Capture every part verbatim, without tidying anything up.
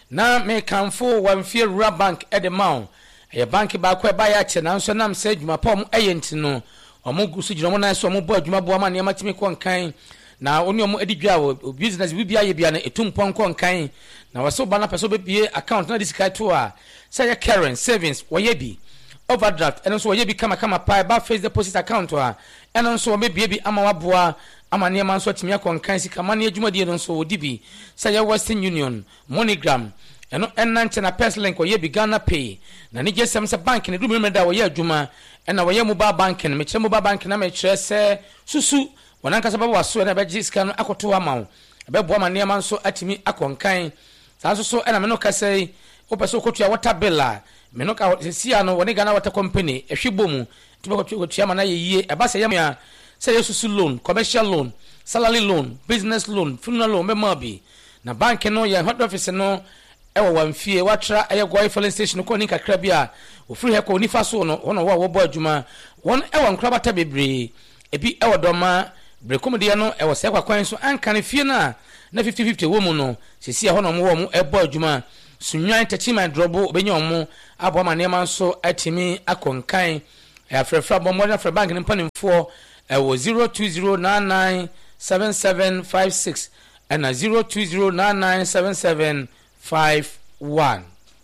na me kanfo wamfie rural bank e de mawo e bank ba ko e ba ya che na nso nam se adwuma pa om ayenti no omo gusu giro mo na so omo bo adwuma bo ama ne matimi ko nkan na oni omo edidwa wo business bi bia ye bia na etumpon ko nkan na waso ba na peso be bie account na disika to a say ya current savings wo ye bi overdraft eno so wo ye bi kama kama pa ba face deposit account a eno so wo be bie bi ama waboa ama ne man so timia ko nkan sika ma ne adwuma die no so wo dibi say ya Western Union MoneyGram eno enanche na Peslink wo ye bi Ghana Pay na ne gesem se bank ne du me da wo ye adwuma ena wo ye mobile banking me che mobile banking na me chere se susu wonanka sababu waso na beji sika no akoto ama wo bebo ama ne man so atimi akonkan sanso so ena me no kasai opeso kotua water bill a me no ka sia no woni Ghana Water Company ehwebo mu tibe kotua ma na ye yie eba se yam ya se yesusu loan commercial loan salary loan business loan funeral loan me mabi na bank no ye head office no ewo wamfie watra eye goi filling station ko ni kakra bia ofiri he ko ni fa so no wono wo bo adwuma won ewo nkrabata bebre ebi ewo doma brekom de no ewo se kwa kwan so anka ne fie na na fifty fifty wo mu no sisi e hono mo wo mu ebo adwuma sunwan tachima drobo obenye omo abo ma ne man so atimi akonkan ya frefra bo mo na fra bank ne mpanimfo ewo zero two zero nine nine seven seven five six and zero two zero nine nine seven seven five one.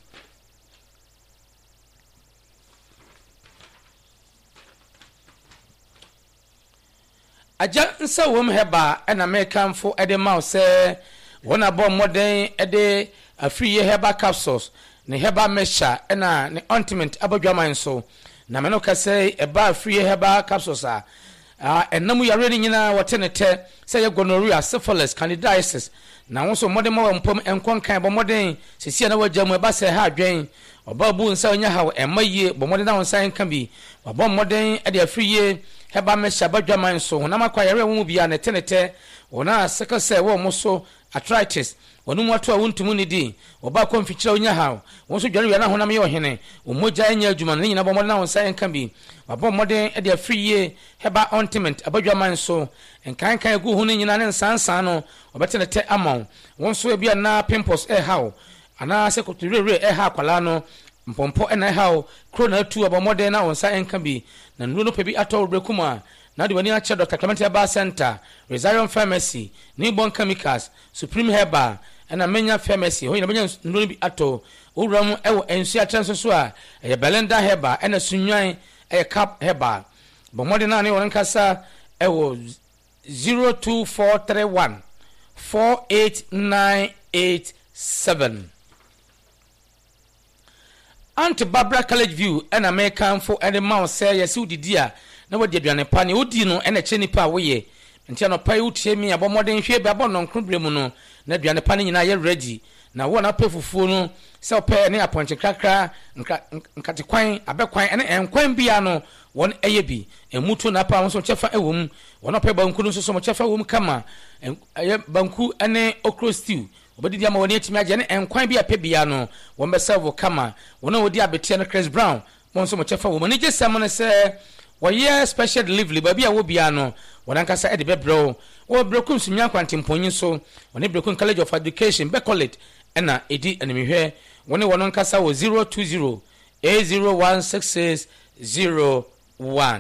Aja nsa wom heba and American for Eddie Mouse say one about modern Eddie a free heba capsules ne heba mesha and ne ointment abodwaman so na menoka say a bar free heba capsules are ah and namu ya ready nyina watenete say gonorrhea syphilis candidiasis na wonso modern mo mpom enkon kan bo modern sisi na wajamu e ba se ha adwen obabu nsa onya ha emaye bo modern na wonsa enka bi bo modern e de afriye heba me shabadwaman so na makwa yare wo bia na tenete wona seka se wo mo so arthritis wonu mo to awuntumu ni di oba konfikira onya ha wonso dware wi na honam ye ohene omoja enya adwuma na nyina bo modern na wonsa enka bi bo modern e de afriye heba ointment abadwaman so enkan kan egu hunu nyina ne nsansan no obetenete amon wonso e bia na pimples e hawo ana se koturere e ha kwala no mpompo e na hawo krona tu aba modern na wonsa enka bi na nuru no pebi ato brekuma na de wani a che Doctor Clement Herbal Center Resilion Pharmacy Newborn Chemicals Supreme Herbal na Menya Pharmacy ho ina benya nuru bi ato owuram e wo ensu a transo so a e Belenda Herbal e na sunwan e Cap Herbal bo modern na ne won kasa e wo zero two four three one four eight nine eight seven. Aunt Barbara College View and American for any mouse say yes you did ya na wadi aduane pa ne odi no ena che nipa wo ye ntia no pa yu tie mi abo modern hwe be abo no nkrobre mu no na aduane pa ne nyina ye ready na wo na pa fufuo no se opa ne aponche krakra nkate kwan abekwan ene enkwan bia no won eye bi emutu na pa won chefa ewum won opa banku no so so chefa ewum kama eye banku ene okro stew obedi dia ma woni atimi age ne enkwan bia pe bia no won be serve kama won odi abetie no Chris Brown won so chefa wo ne gesam ne se wo ye special delivery ba bia wo bia no won ankasa e de bebro wo brokum sumya kwantimponyin so won brokum College of Education be college ena edi enimihwe woni won ankasa wo zero two zero eight zero one six six zero one.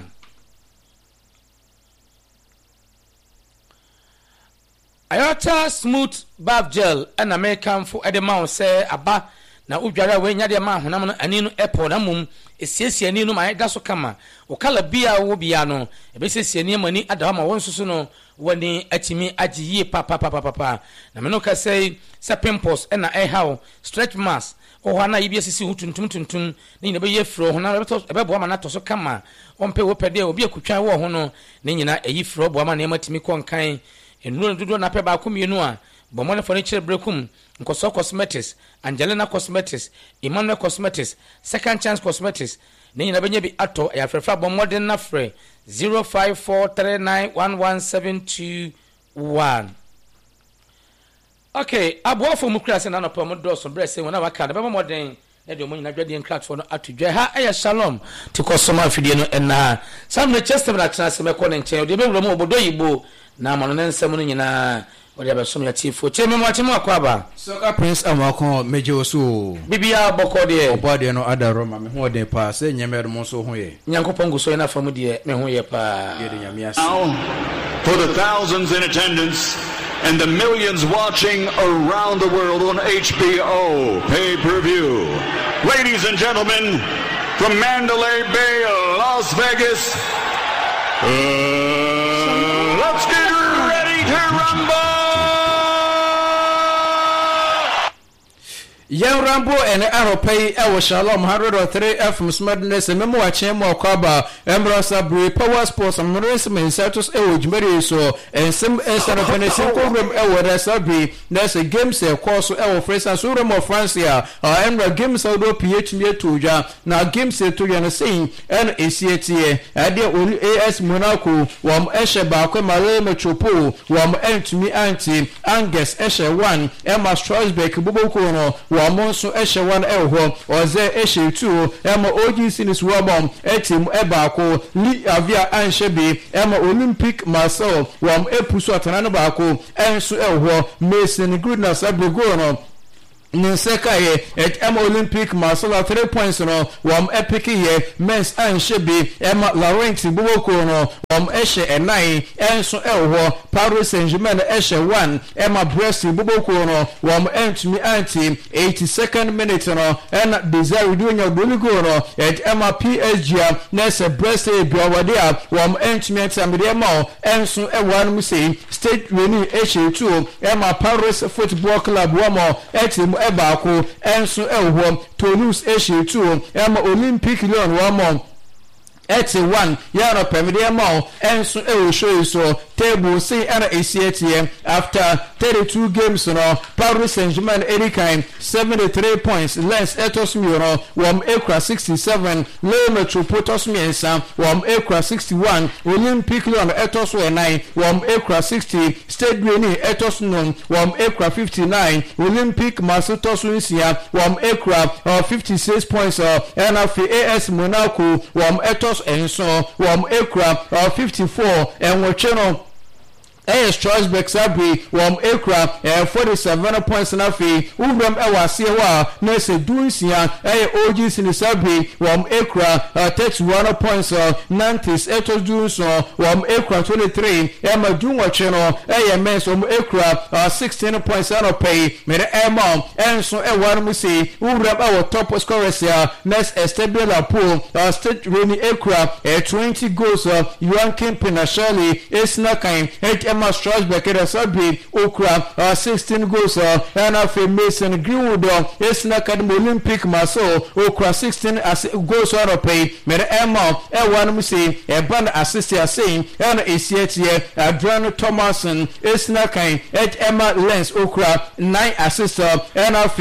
Ayota smooth bath gel and American for Edemount say aba na udwara we nya de ma honam no ani no airport na mum esiesie ani no ma da so kama o kala bia wo bia no e be siesie ani mani ada ma won susu no woni atimi agiye papa papa papa na me no ka say se pimples na e how stretch mask o hana ibi asisi hutuntum tuntum ni nyina be ye fro ho na e be bo ma na to so kama on pe wo pede obi akutwan wo ho no ni nyina eyi fro bo ma na matimi konkan enuro dodo na pe ba komienu a bomone furniture brekum nkoso cosmetics Angelina Cosmetics Emmanuel Cosmetics Second Chance Cosmetics ni nyina benya bi ato ya frefra bomode na frɛ zero five four three nine one one seven two one. Okay, aboafo mu kra se na no pa mu do so bre se wona waka na be moden na de mo nyina dwade nkratfo no atodwa ha eya shalom tikosoma afidie no enna sam na chester na tena se me ko ne nchen de be wura mu obodo yibo na amano ne nsem no nyina Ode abesom ya tifo. Cheme mo atimo akwaba. Soccer Prince Amakon meje oso. Bibia boko de. Obode no adaro ma me ho de pa se nyemere mo so ho ye. Nyankopon guso ina famu de me ho ye pa. Yede nyame ase. For the thousands in attendance and the millions watching around the world on H B O pay-per-view. Ladies and gentlemen, from Mandalay Bay, Las Vegas, uh, let's get ready to rumble! Young Rambo and Aropay, Ewa Shalom, one oh three F M Smartness, and Memo Chemo Kaba, Embrasa Bri, Power Sports, and Marism and Satos Ewage Mary so, and some instant of a simple room Ewa Resabi, there's a game say, course, Ewa Fraser, Suram of Francia, or Emra Games Auto P H near Tuja, now Games say to Yana Sing, and A C A T A, Adia Uli A S Monaco, Wam Esha Bakwe Malay Metropo, Wam N to me Auntie, Angus Esha one, Emma Strasbeck, Bubo Kono, Wamonso Esha one Elho, or Ze Esha two, Emma O G Sinis Wabom, Etim Ebako, Li Avia Anshebi, Emma Olympic Marcel, Wam Epuso Atanabako, Ensu Elho, Mason Goodness Abrigono. Ninsekaye at Emma Olympic Marcella three points no wam epic ye men's and shebi Emma Laurenti Buboko no wam Eshe and nine Enso Elho Paris Saint-Germain Eshe one Emma Bressy Buboko no wam Entumi Anti eighty-second minute no and Desire doing your Buligo no at Emma P S G Nessa Bressy Biawadia wam Entumi Anti Amidemo Enso Ewan Musi State Winning Eshe two Emma Paris Football Club wamo etim Ebako enso ehwo Toulouse Eshe two Emma Olympic Lyon one eighty-one yaro pemide mo enso e show so table say ana A C A T M after thirty-two games no Paris Saint-Germain Ericain seventy-three points Lens Etos Muro wam Ekra sixty-seven Le Metropolis Miensa wam Ekra sixty-one Olympic Lyon Etos nine wam Ekra sixty Stade Rennais Etos non wam Ekra fifty-nine Olympic Marseille Tunisia wam Ekra uh, fifty-six points uh, and of A S Monaco wam Etos and so wam Ekra uh, fifty-four and Wacheno A Strasbourg Sabri wam Ekra uh, forty-seven points na fi Ubram Ewasewa na se Dunsia eh O G Sinisabri wam Ekra uh, thirty-one points uh, Nantes Etos Dunso wam Ekra twenty-three Emma Dunwacheno eh men's wam Ekra uh, sixteen points na pay mere Emma enso ewan musi Ubram our top scorers here next Estebela Pool uh, State Rennais Ekra uh, twenty goals uh, Yuan Kempin Ashali Esnakan Emma Strasbourg Keresabi Okra uh, sixteen goals uh, and of Mason Greenwood uh, Esna Academy Olympic Marseille Okra sixteen as goals on a pay mere Emma Ewan Musi a band assist saying and A C A T A Adriano Thomason Esna Kain at Emma Lens Okra nine assists uh, and of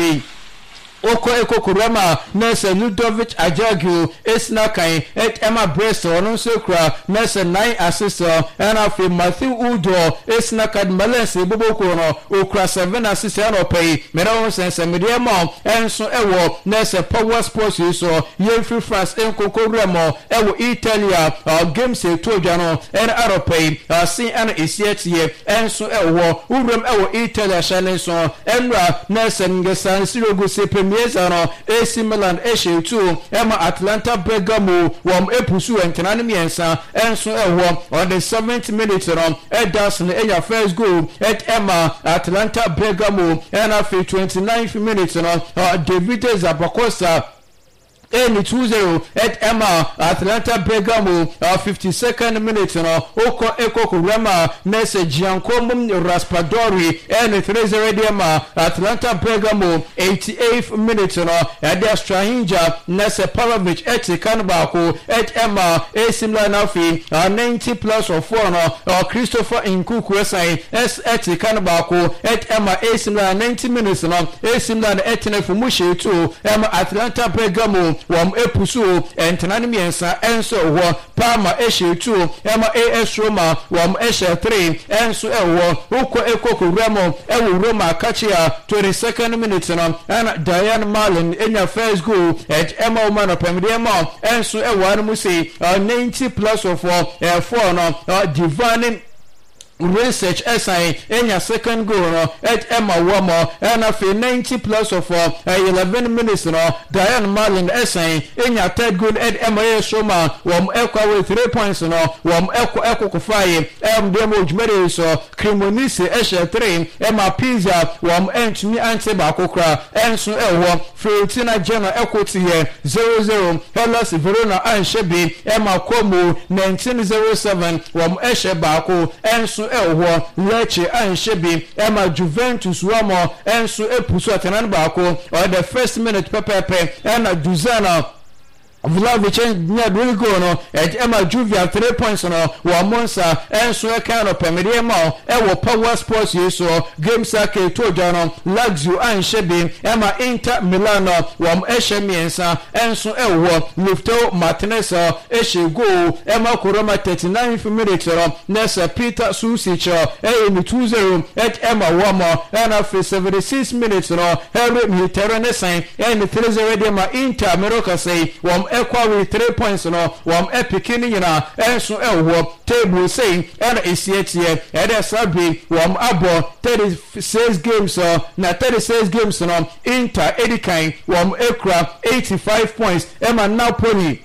Oko Eko Kurama Nessa Ludovic Ajagio Esna Kain et Emma Bresto Onusokra Nessa nine assists and afi Matthew Udo Esna Kad Malense Bobokono Okra seven assists and pay Meron Sense Media Mom Enso Ewo Nessa Power Sports so Yenfree France Enko Kuramo Ewo Italia uh, Games Tojano and Aropay uh, C and A C A T A Enso Ewo Uram Ewo Italia Shalenso Enra Nessa Ngesan Sirogu Sepe Miezano, A C Milan Eshe two, Emma Atlanta Bergamo, Wam Epusu and Tanamiensa, and so on the seventh minute on Ederson Eya first goal at Emma Atlanta Bergamo, and after twenty-ninth minute on uh, David Zabacosta. Any two zero at Emma Atlanta Bergamo uh, fifty-second minute no Oko Eko Kurama Nese Giancomo Raspadori and three zero Emma Atlanta Bergamo eighty-eighth minute no at the Strahinja Nese Pavlovich et Kanbako at Emma A C Milan Afi uh, ninety plus of four no uh, Christopher Nkuku Esai S et Kanbako at Emma A C Milan ninety minutes no A C Milan et Nefumushi two Emma Atlanta Bergamo wam epusu entenane miensa enso wo Parma Eshe two Emma A S Roma wam Eshe three enso ewo uko ekoko Remo ewo Roma Kachia twenty-second minute no and Diane Marlin enya first goal at Emma Omano Pemdemo enso ewo anmusi uh, ninety plus of four uh, four no uh, Divine research assign enya second goal no at Emma Wamo and after ninety plus of uh, eleven minutes no Diane Marlin assign enya third goal at Emma Shoma wam ekwa with three points no wam ekwa ekwa kufaye em demo jmere so Cremonese eshe three Emma Pizza wam entumi ante ba kokra enso ewo Fiorentina Genoa equity here zero zero Hellas Verona anshebi Emma Como nineteen oh seven wam eshe ba ko enso ewo Lecce anshebi Emma Juventus wamo enso epuso atenan ba ko or the first minute pepepe and Duzana Vlahovic nya really go no at Emma Juvia three points no wa Monza enso e kind of permit ma e wo Power Sports yeso game sake to jano Lazio anshebi Emma Inter Milano wa eshe miensa enso e wo Lufto Martinez eshe go Emma Koroma thirty-ninth minute no Nessa Peter Susic e mi two zero at Emma Wamo and after seventy-six minutes no Henry Mkhitaryan sign and three zero de ma Inter Meroka say wa ekwa with three points no wam epikini yina enso ewo table say and esiatie and sabi wam abo thirty-six games uh, na thirty-six games no Inter edikan wam ekra eighty-five points Emma Napoli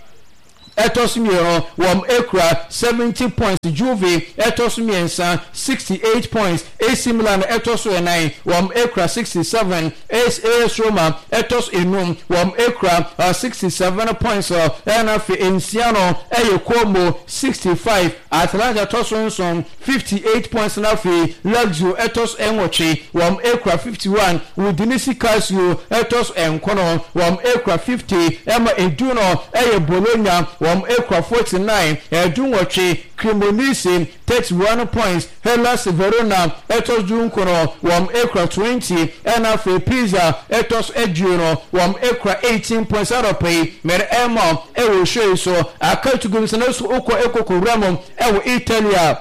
Etosmiero wam ekra seventy points Juve Etosmiensa sixty-eight points A C Milan Etoso nine wam ekra sixty-seven AS Roma Etos enum wam ekra uh, sixty-seven points uh, and afi Enciano Eye Como sixty-five Atalanta Tosonson fifty-eight points na afi Lazio Etos enwochi wam ekra fifty-one Udinese Calcio Etos enkono wam ekra fifty Emma Eduno Eye Bologna wam ekwa forty-nine edunwochi Cremonese thirty-one points Hellas Verona etos dunkono wam ekwa twenty and afi Pisa etos eduno wam ekwa eighteen points arope mere Emma ewo show so akatu gumseneso okwa ekoko Ramo ewo Italia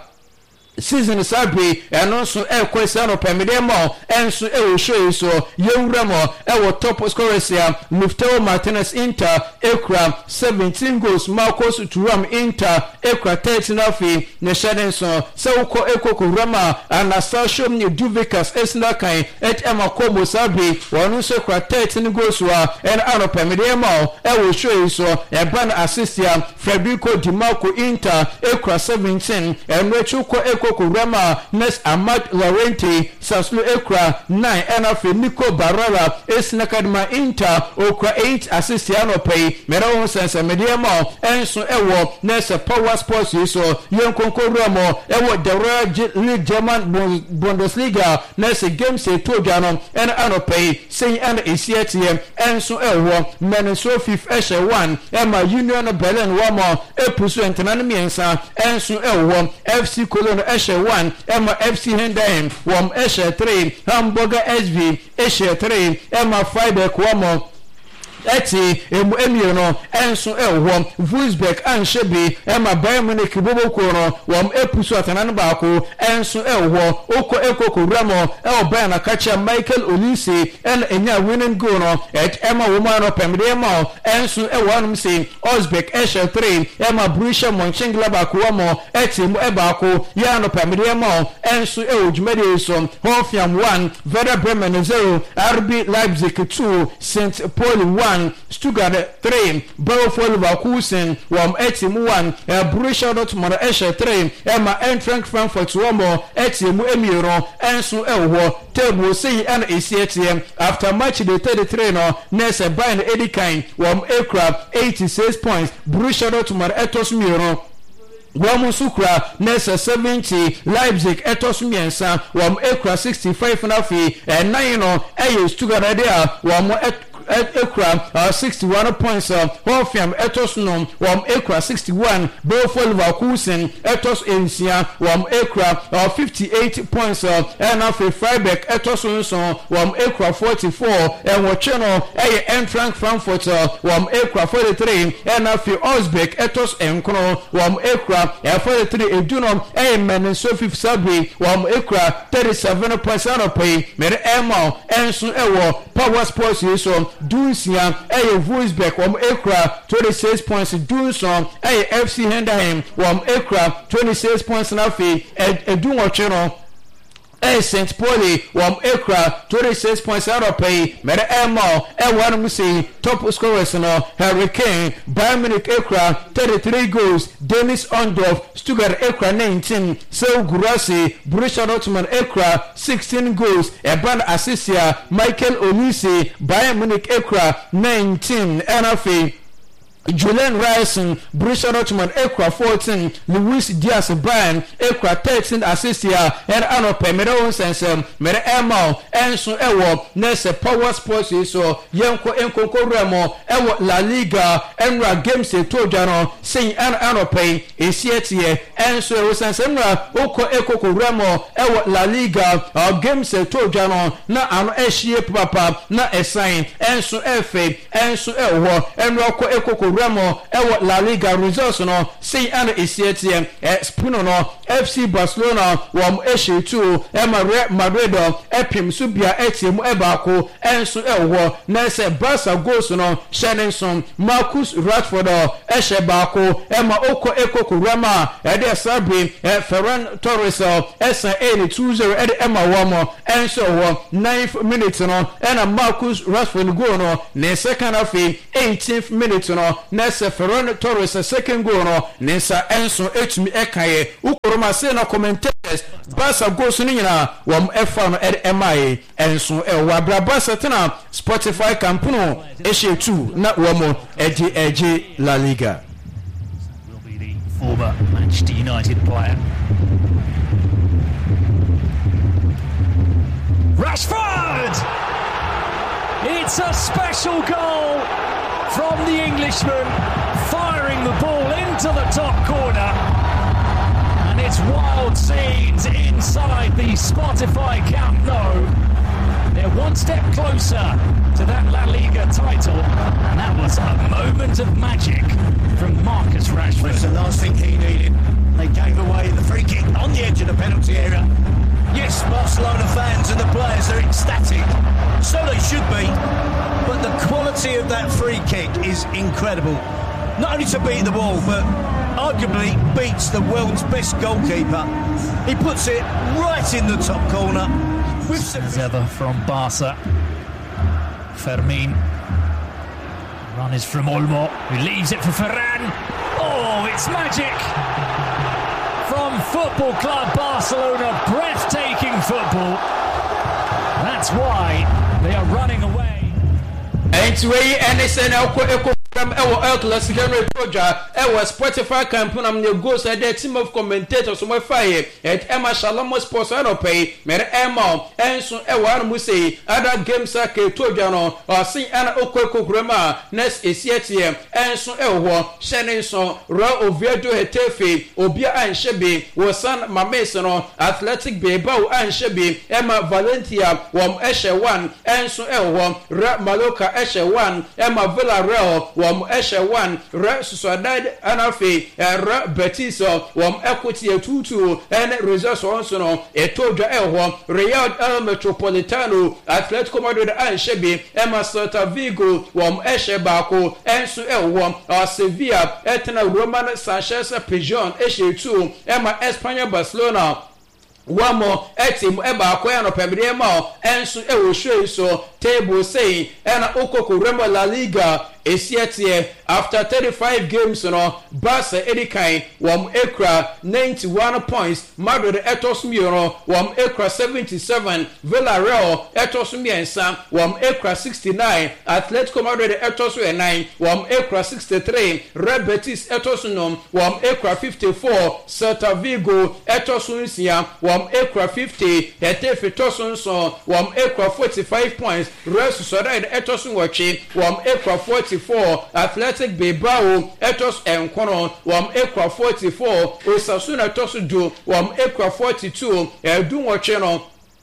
season sabi eno so e kwesi no pemede mo enso e wo show so yewura mo e wo top scorers ya Lufto Martinez Inter ekra seventeen goals Marcos Thuram Inter ekra thirty na fi ne shadenso se uko ekoko Rama Anastasio Duvicas esna kan et Emma Como sabi wonu so ekra thirteen goals wa en ano pemede mo e wo show so e ban assist ya Federico Di Marco Inter ekra seventeen enwechuko eko Kurama Nes Ahmad Laurenti Saslo Ekra nine and afi Nico Barella Esnakadma Inter Okra eight assistiano pay Mero sense mediamo enso ewo Nes Power Sports yeso Yonkonko Ramo ewo the League German Bundesliga Nes games e to jano and anopay say and esiatie enso ewo Meneso fifth eshe one Emma Union Berlin wamo epusu entenane miensa enso ewo F C Cologne eshe one Emma F C Hendheim wam eshe three Hamburger S V eshe three Emma Freiburg wamo eti emu emio no enso ewo Wolfsburg anshebi Emma Bayern Munich bobo kono wam epusu atanane baako enso ewo oko ekoko Ramo ewo Bayern akacha Michael Olise en enya winning goal no et Emma Womano pemde Emma enso ewo anum se Osbeck eshe three Emma Borussia Mönchengladbach wamo eti emu ebaako ya no pemde Emma enso ewo jumede so Hoffenheim one Werder Bremen zero R B Leipzig two Saint Pauli one Stuttgart three Bayer Leverkusen wam etimu one Borussia Dortmund eshe three Emma Eintracht Frankfurt wamo etimu emiro enso ewo table say and esiatie after match the thirty-three no Nese Bayern edikan wam ekra eighty-six points Borussia Dortmund etos miro Wam Sukra Nessa seventy Leipzig etos miensa wam ekra sixty-five na fi and nine no eye Stuttgart there wam ekra uh, sixty-one points uh, Hoffenheim etos no wam ekra sixty-one Bayer Leverkusen etos ensia wam ekra uh, fifty-eight points uh, and after Freiburg etos so wam ekra forty-four and wacheno eye Eintracht Frankfurt uh, wam ekra forty-three and after Osbeck etos enkono wam ekra uh, forty-three eduno eye Meneso fifth sabi wam ekra thirty-seven points on pay mere Emma enso ewo Power Sports yeso dunsia ɛyɛ Wolfsburg wɔn ekura twenty-six points dunson ɛyɛ F C Heidenheim wɔn ekura twenty-six points na afei ɛdunwɔtwe no Eh, Saint Pauli wam ekra twenty-six points out of pay mere emo e one mu say top scorers no Harry Kane Bayern Munich ekra thirty-three goals Dennis Ondorf Stuttgart ekra nineteen Seoul Gurasi Borussia Dortmund ekra sixteen goals Eban Assisia Michael Olise Bayern Munich ekra nineteen N F A Julian Ryerson Borussia Dortmund ekra fourteen Luis Diaz Bayern ekra thirteen assists here and anope mere on sensem mere ema enso ewo nese Power Sports so yenko enkonko remo ewo La Liga enra games e toja no sin an anope esietie enso ewo sensem ra oko ekoko remo ewo La Liga uh, games e toja no na ano ehie papa na esign enso efe enso ewo enra oko ekoko Remo ewo La Liga results no say an esietie eh, Spino no F C Barcelona wom eshe two Emma Madrid epim subia etiem ebako enso ewo na se Barca goals no Shenenson Marcus Rashford eshe bako Emma oko ekoko Rema ede sabre eh, Ferran Torres esa eighty two zero ede Emma womo enso wo ninth minute no ena Marcus Rashford goal no ne second half eighteenth minute no Nessa Ferran Torres a second goal no Nessa Enso etumi ekaye ukoroma se na commentators Barca goals ni nyina wom efa no ed emaye Enso e wa bra Barca tena Spotify campuno eshe two na wom eji eji La Liga will be the former Manchester United player Rashford. It's a special goal from the Englishman, firing the ball into the top corner, and it's wild scenes inside the Spotify Camp Nou. They're one step closer to that La Liga title, and that was a moment of magic from Marcus Rashford. That's the last thing he needed. They gave away the free kick on the edge of the penalty area. Yes, Barcelona fans and the players are ecstatic. So they should be. But the quality of that free kick is incredible. Not only to beat the ball, but arguably beats the world's best goalkeeper. He puts it right in the top corner. With As ever from Barca. Fermin. Run is from Olmo, who leaves it for Ferran. Oh, it's magic! From Football Club Barcelona, breathtaking football. That's why they are running away. Anyway, N S N L from our El Clasico Henry Proja, our Spotify campaign, I'm the ghost at the team of commentators on my fire at Emma Shalom Sports Pay, Mere Emma, and so Ewan Musi, other games like Tojano, or Sing Anna Okoko Grama, Nest is yet here, and so Elwa, Shannon son, Ra Oviedo Hetefe, Obia and Shebi, Wasan Mamesono, Athletic Bilbao and Shebi, Emma Valentia, Wam Eshe one, and so Elwa, Ra Maloka Eshe one, Emma Villarreal, Wam Eshe one, Ra Sociedad Anafe, Ra Betis, Wam Equity two two, and results also Etoja Elwa, Real El Metropolitano, Atletico Madrid and Shebi, Emma Celta Vigo, Wam Eshe Bako, and so Elwa, or Sevilla, Etna Roman Sanchez Pigeon, Eshe two, Emma Espana Barcelona. One more etim eba ko ya no pemre ma enso e wo hwe so table say and okoko Remo La Liga esietie after thirty-five games no Barca edikan wam ekra ninety-one points Madrid etos mioro wam ekra seventy-seven Villarreal etos miensa wam ekra sixty-nine Atletico Madrid etos nine wam ekra sixty-three Real Betis etos no wam ekra fifty-four Celta Vigo etos nsia wam ekra fifty Hetafe tosun so wam ekra forty-five points Real Sociedad etos nwachi wam ekra forty-four Athletic Bilbao etos enkono wam ekra forty-four Osasuna etos do wam ekra forty-two Edun wachi no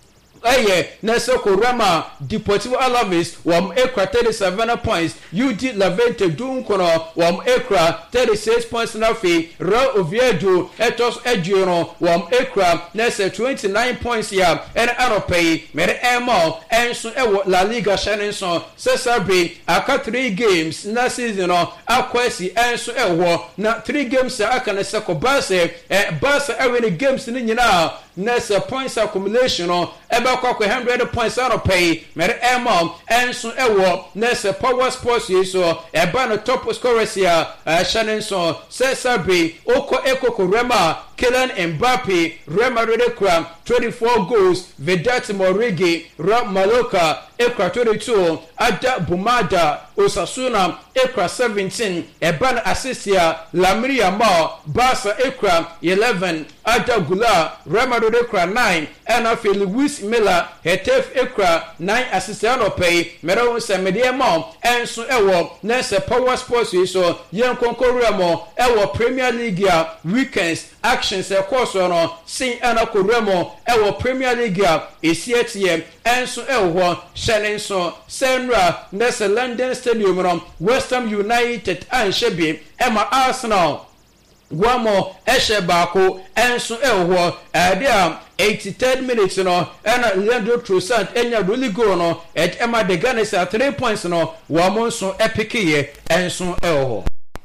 eye nese korama Deportivo Alaves wam ekra thirty-seven points, U D Levante Dunkono wam ekra thirty-six points na fi, Real Oviedo etos eduno wam ekra nese twenty-nine points ya en aropei mere emo enso ewo La Liga shenenso sesabe aka three games na season no akwasi enso ewo na three games aka na seko base e base ewe games ni nyina nese points accumulation no ebe kwa one hundred points aropei mere emo enso ewo nese Power Sports yeso eba no top scorers ya shenenso sesabe oko eko Rema Kylian Mbappe Real Madrid ekra twenty-four goals, Vedat Morigi Rob Maloka ekra twenty-two, Ada Bumada Osasuna ekra seventeen, Eban Assisia Lamine Yamal Barca ekra eleven, Ada Gula Real Madrid ekra nine, and afi Luis Milla Hetef ekra nine assistano pay Mero Semediamo enso ewo nese Power Sports so yen konkoremo ewo Premier League ya weekends actions e course no sin ana koremo ewo Premier League ya esietie enso ewo shenenso senra nese London Stadium no West Ham United and shebi ema Arsenal Guamo eshe bako enso ewo ade eighty-third minutes no ena Leandro Trossard enya really go no et ema de Ganes at three points no wamo so epic ye enso ewo.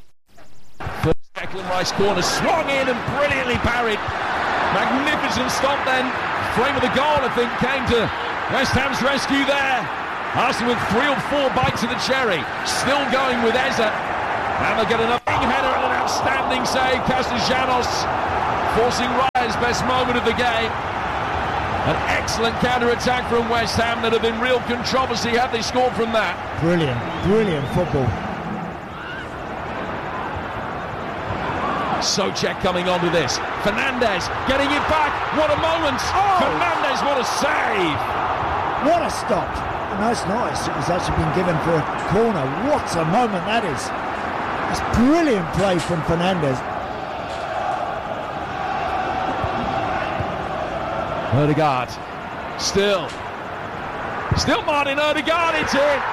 Declan Rice corner swung in and brilliantly parried. Magnificent stop then. Flame of the goal, I think, came to West Ham's rescue there. Arsenal with three or four bites of the cherry. Still going with Eze. And they'll get another header and an outstanding save. Castellanos forcing Raya's best moment of the game. An excellent counter-attack from West Ham that have been real controversy had they scored from that. Brilliant, brilliant football. Socek coming on to this. Fernandez getting it back. What a moment. Oh. Fernandez, what a save. What a stop. No, it's nice. It was actually been given for a corner. What a moment that is. It's brilliant play from Fernandez. Ødegaard. Still. Still Martin Ødegaard. It's in.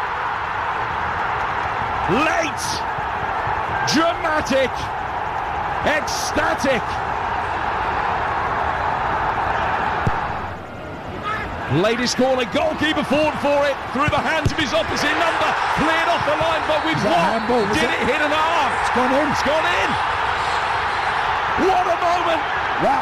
Late. Dramatic. Ecstatic. Latest corner, goalkeeper forward for it, through the hands of his opposite number, cleared off the line, but with what? Did it hit an arm? It's gone in. It's gone in. What a moment. Wow.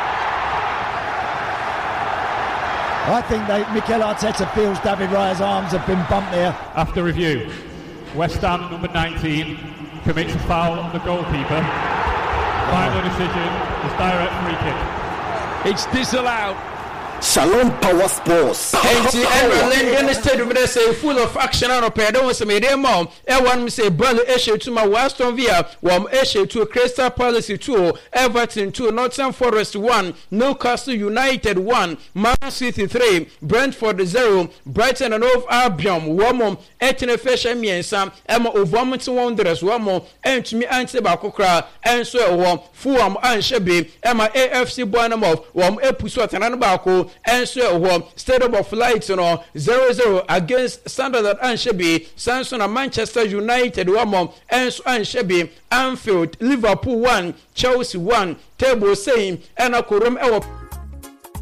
I think they, Mikel Arteta feels David Raya's arms have been bumped there. After review, West Ham number nineteen commits a foul on the goalkeeper. Final decision is direct free kick. It's disallowed. Shalom Power Sports. Enti Everland in the stadium they say full of action and repair. Don't say me them mom. Everyone me say Burnley issue to my Aston Villa, one issue to Crystal Palace two, Everton two, Nottingham Forest one, Newcastle United one, Man City three, Brentford zero, Brighton and Hove Albion one more, Etienne Fisher miensa, Emma Overhampton Wanderers one more, and to me Ante Bakokra, and so one, Fulham and Sheby, Emma A F C Bournemouth, one Epuswat and Bako. And so, Stadium of Light, you know, zero zero against Sunderland and Sheby, Samson and Manchester United, one more, and so and Sheby, Anfield, Liverpool one, Chelsea one, table same, and a Kurum.